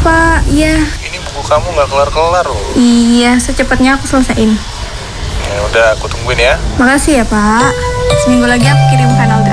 Pak, iya. Ini buku kamu nggak kelar-kelar loh. Iya, secepatnya aku selesaiin. Ya udah, aku tungguin ya. Makasih ya Pak. Seminggu lagi aku kirim final